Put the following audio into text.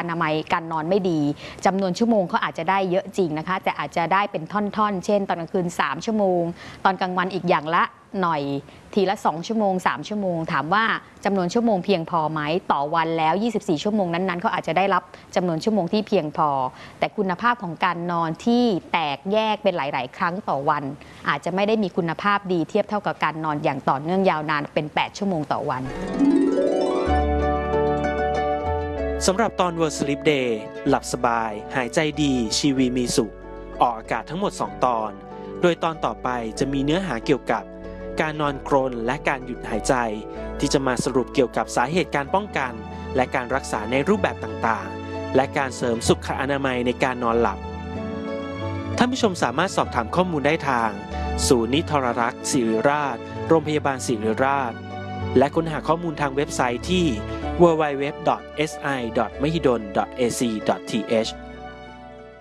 อนามัยการนอนไม่ดีจำนวนชั่วโมงเขาอาจจะได้เยอะจริงนะคะแต่อาจจะได้เป็นท่อนๆเช่นตอนกลางคืน3ชั่วโมงตอนกลางวันอีกอย่างละหน่อยทีละ2ชั่วโมง3ชั่วโมงถามว่าจำนวนชั่วโมงเพียงพอไหมต่อวันแล้ว24ชั่วโมงนั้นๆเขาอาจจะได้รับจำนวนชั่วโมงที่เพียงพอแต่คุณภาพของการนอนที่แตกแยกเป็นหลายๆครั้งต่อวันอาจจะไม่ได้มีคุณภาพดีเทียบเท่ากับการนอนอย่างต่อเนื่องยาวนานเป็น8ชั่วโมงต่อวันสำหรับตอน World Sleep Day หลับสบายหายใจดีชีวีมีสุขออกอากาศทั้งหมด2ตอนโดยตอนต่อไปจะมีเนื้อหาเกี่ยวกับการนอนกรนและการหยุดหายใจที่จะมาสรุปเกี่ยวกับสาเหตุการป้องกันและการรักษาในรูปแบบต่างๆและการเสริมสุขอนามัยในการนอนหลับท่านผู้ชมสามารถสอบถามข้อมูลได้ทางศูนย์นิทรรรักษ์ศิริราชโรงพยาบาลศิริราชและค้นหาข้อมูลทางเว็บไซต์ที่ www.si.mahidol.ac.th